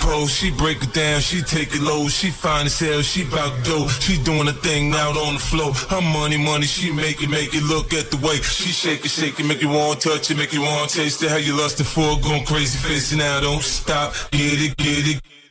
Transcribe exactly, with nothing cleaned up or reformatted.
pole, she break it down, she take it low. She fine as hell, she bout dough. She doing a thing out on the floor. Her money, money, she make it, make it. Look at the way she shake it, shake it, make you want to touch it, make you want to taste it. How you lustin' for, going crazy, facing now, don't stop. Get it, get it.